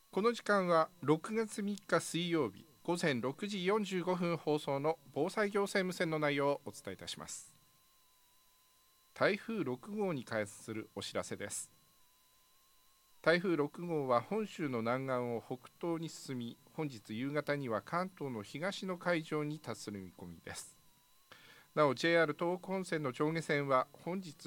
この時間は6月3日水曜日午前6時45分放送の防災行政無線の内容をお伝えいたします。台風6号に関するお知らせです。台風6号は本州の南岸を北東に進み、本日夕方には関東の東の海上に達する見込みです。なお JR 東北本線の上下線は本日